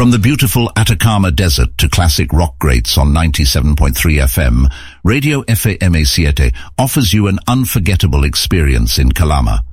From the beautiful Atacama Desert to classic rock greats on 97.3 FM, Radio FM7 offers you an unforgettable experience in Calama.